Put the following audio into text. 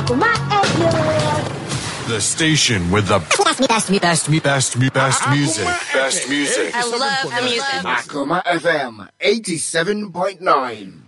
Akuma FM. The station with the best music. Best music. I love the music. Akuma FM 87.9.